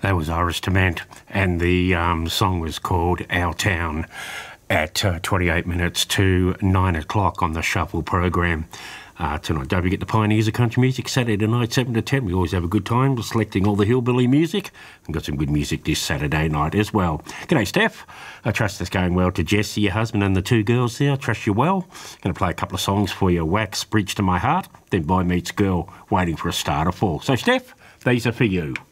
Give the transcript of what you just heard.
That was Iris Dement, and the song was called Our Town at 28 minutes to 9 o'clock on the Shuffle program. Tonight, don't forget the Pioneers of Country Music, Saturday night, 7 to 10. We always have a good time selecting all the hillbilly music. We've got some good music this Saturday night as well. G'day, Steph. I trust it's going well to Jessie, your husband, and the two girls there. I trust you well. Going to play a couple of songs for you. Wax, Bridge to My Heart, then Boy Meets Girl, Waiting for a Star to Fall. So, Steph, these are for you.